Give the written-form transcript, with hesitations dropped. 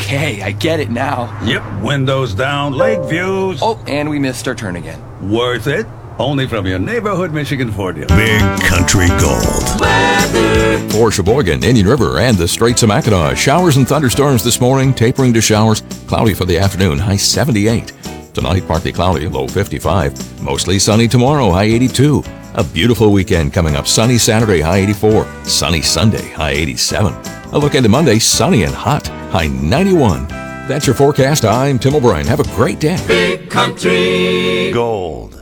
Okay, I get it now. Yep, windows down, lake views. Oh, and we missed our turn again. Worth it? Only from your neighborhood Michigan Ford dealer. Big Country Gold. For Sheboygan, Indian River, and the Straits of Mackinac, showers and thunderstorms this morning, tapering to showers, cloudy for the afternoon, high 78. Tonight, partly cloudy, low 55. Mostly sunny tomorrow, high 82. A beautiful weekend coming up, sunny Saturday, high 84. Sunny Sunday, high 87. A look into Monday, sunny and hot, high 91. That's your forecast. I'm Tim O'Brien. Have a great day. Big Country Gold.